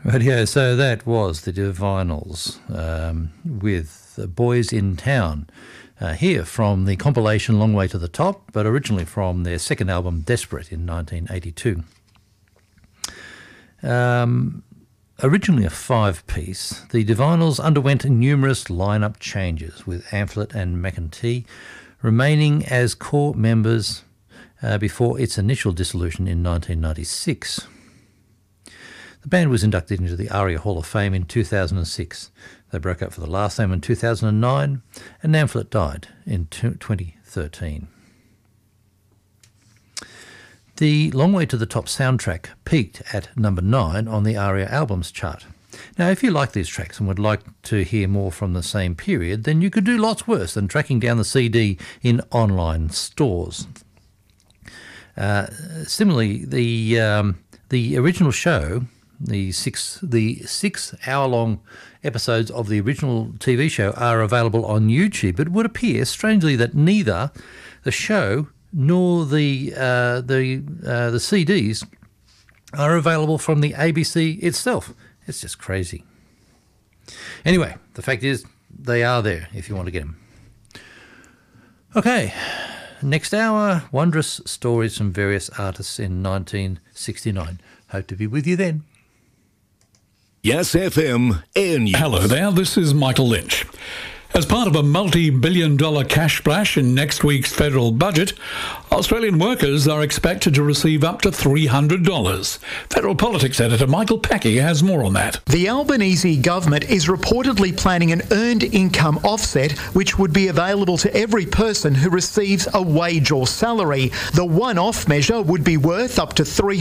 Radio, so that was the Divinyls with Boys in Town, here from the compilation Long Way to the Top, but originally from their second album Desperate in 1982. Originally a five-piece, the Divinyls underwent numerous lineup changes, with Amphlett and McEntee remaining as core members before its initial dissolution in 1996. The band was inducted into the ARIA Hall of Fame in 2006. They broke up for the last time in 2009, and Amphlett died in 2013. The Long Way to the Top soundtrack peaked at number 9 on the ARIA Albums chart. Now, if you like these tracks and would like to hear more from the same period, then you could do lots worse than tracking down the CD in online stores. Similarly, the original show, the six hour-long episodes of the original TV show are available on YouTube. It would appear, strangely, that neither the show nor the CDs are available from the ABC itself. It's just crazy. Anyway, the fact is they are there if you want to get them. Okay, next hour, wondrous stories from various artists in 1969. Hope to be with you then. Yes FM Air News. Hello there, this is Michael Lynch. As part of a multi-billion-dollar cash splash in next week's federal budget, Australian workers are expected to receive up to $300. Federal Politics editor Michael Packy has more on that. The Albanese government is reportedly planning an earned income offset which would be available to every person who receives a wage or salary. The one-off measure would be worth up to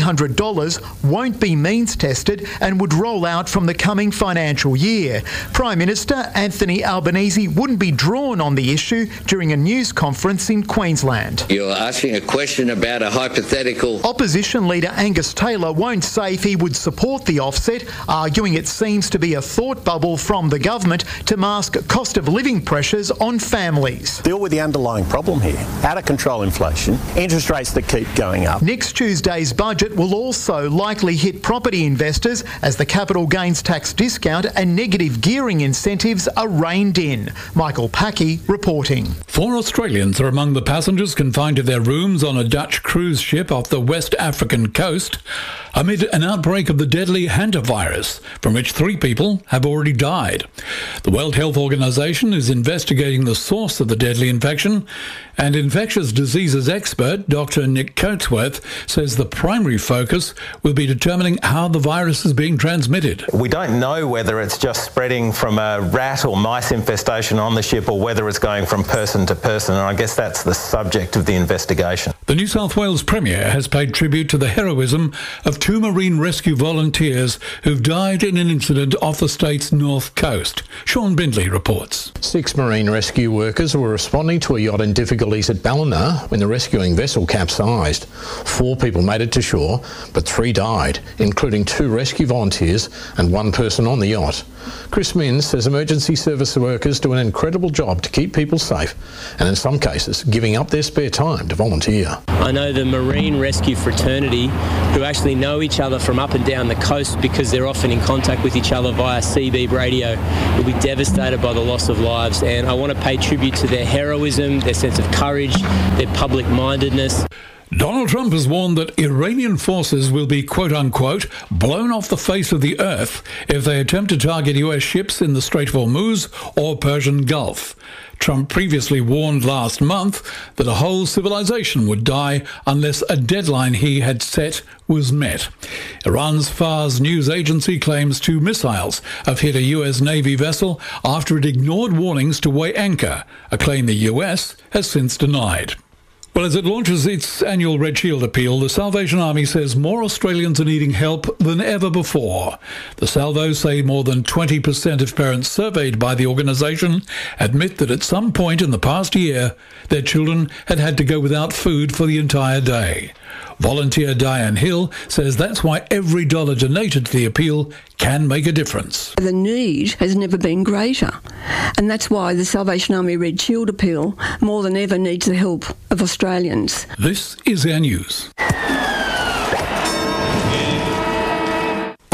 $300, won't be means tested and would roll out from the coming financial year. Prime Minister Anthony Albanese wouldn't be drawn on the issue during a news conference in Queensland. You're asking a question about a hypothetical. Opposition leader Angus Taylor won't say if he would support the offset, arguing it seems to be a thought bubble from the government to mask cost of living pressures on families. Deal with the underlying problem here. Out of control inflation, interest rates that keep going up. Next Tuesday's budget will also likely hit property investors as the capital gains tax discount and negative gearing incentives are reined in. Michael Packy reporting. 4 Australians are among the passengers confined to their rooms on a Dutch cruise ship off the West African coast amid an outbreak of the deadly hantavirus, from which 3 people have already died. The World Health Organization is investigating the source of the deadly infection, and infectious diseases expert Dr. Nick Coatsworth says the primary focus will be determining how the virus is being transmitted. We don't know whether it's just spreading from a rat or mice infestation on the ship or whether it's going from person to person, and I guess that's the subject of the investigation. The New South Wales Premier has paid tribute to the heroism of 2 marine rescue volunteers who've died in an incident off the state's north coast. Sean Bindley reports. 6 marine rescue workers were responding to a yacht in difficulties at Ballina when the rescuing vessel capsized. 4 people made it to shore, but 3 died, including 2 rescue volunteers and 1 person on the yacht. Chris Minns says emergency service workers do an incredible job to keep people safe, and in some cases giving up their spare time to volunteer. I know the marine rescue fraternity, who actually know each other from up and down the coast because they're often in contact with each other via CB radio, will be devastated by the loss of lives, and I want to pay tribute to their heroism, their sense of courage, their public-mindedness. Donald Trump has warned that Iranian forces will be, quote-unquote, blown off the face of the earth if they attempt to target US ships in the Strait of Hormuz or Persian Gulf. Trump previously warned last month that a whole civilization would die unless a deadline he had set was met. Iran's Fars news agency claims 2 missiles have hit a US Navy vessel after it ignored warnings to weigh anchor, a claim the US has since denied. Well, as it launches its annual Red Shield appeal, the Salvation Army says more Australians are needing help than ever before. The Salvos say more than 20% of parents surveyed by the organisation admit that at some point in the past year, their children had had to go without food for the entire day. Volunteer Diane Hill says that's why every dollar donated to the appeal can make a difference. The need has never been greater, and that's why the Salvation Army Red Shield appeal more than ever needs the help of Australians. This is our news.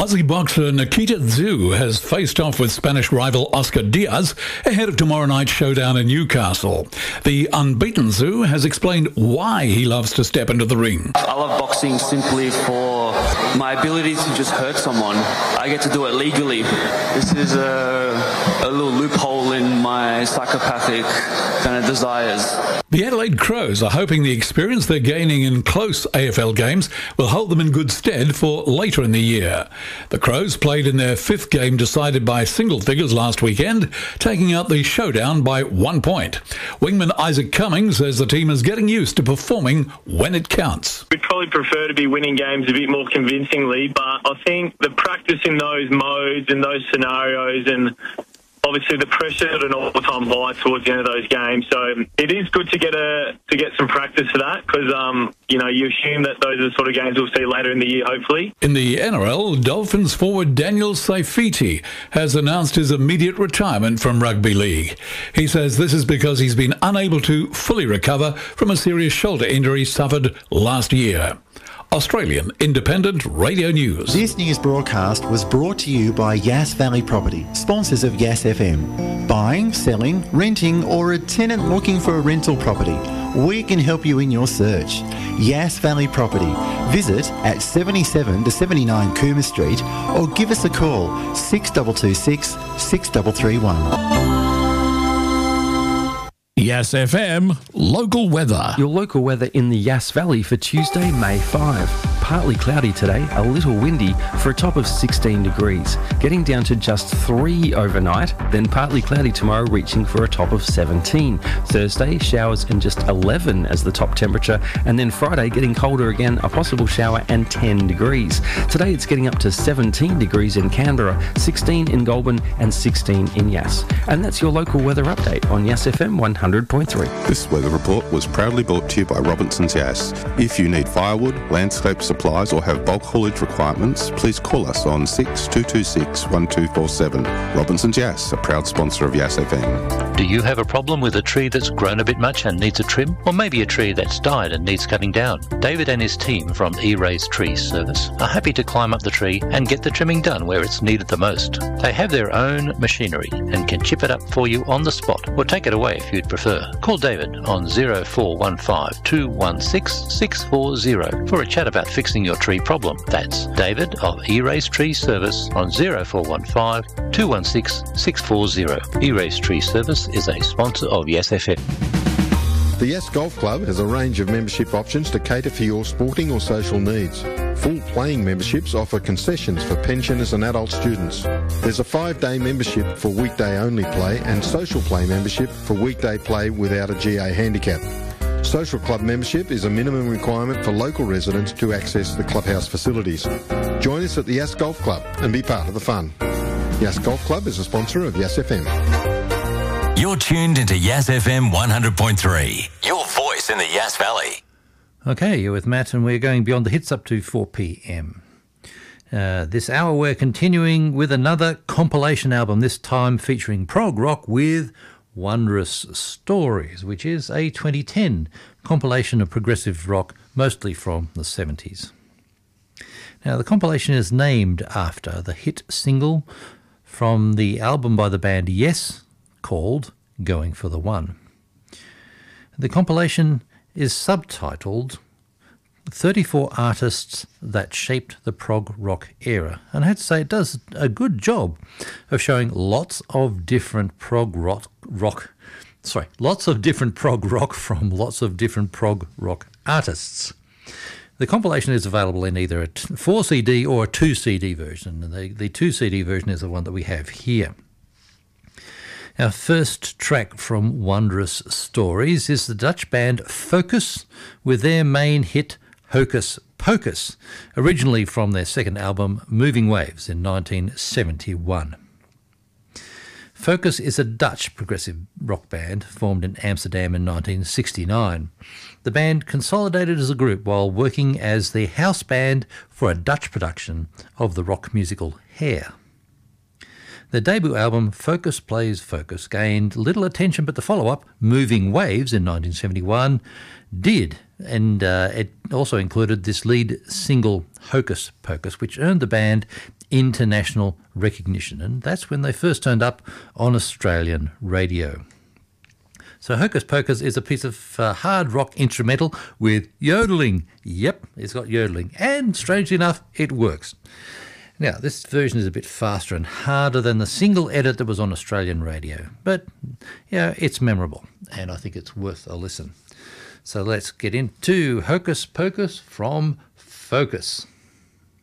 Aussie boxer Nikita Tszyu has faced off with Spanish rival Oscar Diaz ahead of tomorrow night's showdown in Newcastle. The unbeaten Tszyu has explained why he loves to step into the ring. I love boxing simply for my ability to just hurt someone. I get to do it legally. This is a little loophole in my psychopathic kind of desires. The Adelaide Crows are hoping the experience they're gaining in close AFL games will hold them in good stead for later in the year. The Crows played in their 5th game decided by single figures last weekend, taking out the showdown by 1 point. Wingman Isaac Cummings says the team is getting used to performing when it counts. We'd probably prefer to be winning games a bit more convincingly, but I think the practice in those modes and those scenarios, and obviously the pressure at an all-time high towards the end of those games. So it is good to get some practice for that, because you assume that those are the sort of games we'll see later in the year, hopefully. In the NRL, Dolphins forward Daniel Saifiti has announced his immediate retirement from rugby league. He says this is because he's been unable to fully recover from a serious shoulder injury suffered last year. Australian Independent Radio News. This news broadcast was brought to you by Yass Valley Property, sponsors of Yass FM. Buying, selling, renting, or a tenant looking for a rental property, we can help you in your search. Yass Valley Property. Visit at 77 to 79 Coomer Street or give us a call 6226 6331. Yass FM local weather. Your local weather in the Yass Valley for Tuesday, May 5. Partly cloudy today, a little windy for a top of 16 degrees. Getting down to just 3 overnight, then partly cloudy tomorrow reaching for a top of 17. Thursday, showers and just 11 as the top temperature. And then Friday, getting colder again, a possible shower and 10 degrees. Today it's getting up to 17 degrees in Canberra, 16 in Goulburn and 16 in Yass. And that's your local weather update on Yass FM 100.3. This weather report was proudly brought to you by Robinson's Yass. If you need firewood, landscape supplies or have bulk haulage requirements, please call us on 6226 1247. Robinson's Yass, a proud sponsor of Yass FM. Do you have a problem with a tree that's grown a bit much and needs a trim? Or maybe a tree that's died and needs cutting down? David and his team from E-Rays Tree Service are happy to climb up the tree and get the trimming done where it's needed the most. They have their own machinery and can chip it up for you on the spot or take it away if you'd prefer. Call David on 0415 216 640 for a chat about fixing your tree problem. That's David of E-Rays Tree Service on 0415 216 640. E-Rays Tree Service is a sponsor of Yass FM. The Yass Golf Club has a range of membership options to cater for your sporting or social needs. Full playing memberships offer concessions for pensioners and adult students. There's a 5-day membership for weekday-only play and social play membership for weekday play without a GA handicap. Social club membership is a minimum requirement for local residents to access the clubhouse facilities. Join us at the Yass Golf Club and be part of the fun. Yass Golf Club is a sponsor of Yass FM. You're tuned into Yass FM 100.3, your voice in the Yass Valley. Okay, you're with Matt and we're going beyond the hits up to 4 p.m. This hour we're continuing with another compilation album, this time featuring prog rock with Wondrous Stories, which is a 2010 compilation of progressive rock, mostly from the 70s. Now, the compilation is named after the hit single from the album by the band Yes, called Going for the One. The compilation is subtitled 34 Artists That Shaped the Prog Rock Era, and I have to say it does a good job of showing lots of different prog rock from lots of different prog rock artists. The compilation is available in either a 4-CD or a 2-CD version, and the 2-CD version is the one that we have here. Our first track from Wondrous Stories is the Dutch band Focus with their main hit Hocus Pocus, originally from their second album Moving Waves in 1971. Focus is a Dutch progressive rock band formed in Amsterdam in 1969. The band consolidated as a group while working as the house band for a Dutch production of the rock musical Hair. Their debut album, Focus Plays Focus, gained little attention, but the follow-up, Moving Waves, in 1971, did. And it also included this lead single, Hocus Pocus, which earned the band international recognition. And that's when they first turned up on Australian radio. So Hocus Pocus is a piece of hard rock instrumental with yodeling. Yep, it's got yodeling. And strangely enough, it works. Now, this version is a bit faster and harder than the single edit that was on Australian radio. But, it's memorable, and I think it's worth a listen. So let's get into Hocus Pocus from Focus.